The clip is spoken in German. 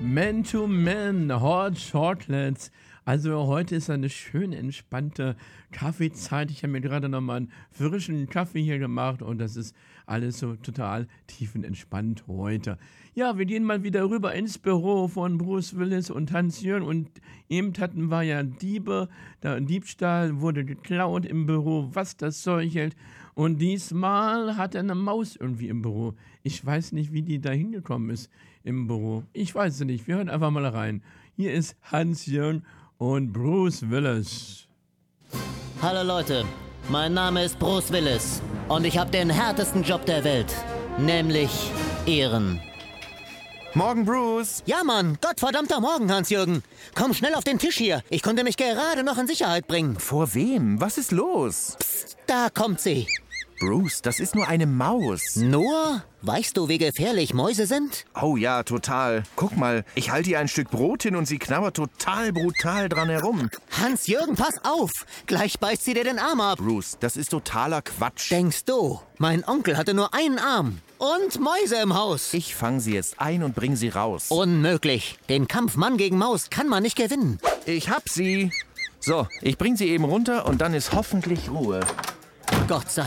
Man to Man, Hot Chocolates. Also heute ist eine schön entspannte Kaffeezeit. Ich habe mir gerade nochmal einen frischen Kaffee hier gemacht und das ist alles so total tiefenentspannt heute. Ja, wir gehen mal wieder rüber ins Büro von Bruce Willis und Hans-Jörn und eben hatten wir ja Diebe, der Diebstahl wurde geklaut im Büro, was das Zeug hält. Und diesmal hat er eine Maus irgendwie im Büro. Ich weiß nicht, wie die da hingekommen ist im Büro. Ich weiß es nicht. Wir hören einfach mal rein. Hier ist Hans-Jörn und Bruce Willis. Hallo Leute, mein Name ist Bruce Willis und ich habe den härtesten Job der Welt, nämlich Ehren. Morgen, Bruce. Ja Mann, gottverdammter Morgen, Hans-Jürgen. Komm schnell auf den Tisch hier, ich konnte mich gerade noch in Sicherheit bringen. Vor wem? Was ist los? Psst, da kommt sie. Bruce, das ist nur eine Maus. Nur? Weißt du, wie gefährlich Mäuse sind? Oh ja, total. Guck mal, ich halte ihr ein Stück Brot hin und sie knabbert total brutal dran herum. Hans-Jürgen, pass auf! Gleich beißt sie dir den Arm ab. Bruce, das ist totaler Quatsch. Denkst du, mein Onkel hatte nur einen Arm und Mäuse im Haus? Ich fange sie jetzt ein und bringe sie raus. Unmöglich. Den Kampf Mann gegen Maus kann man nicht gewinnen. Ich hab sie. So, ich bring sie eben runter und dann ist hoffentlich Ruhe. Gott sei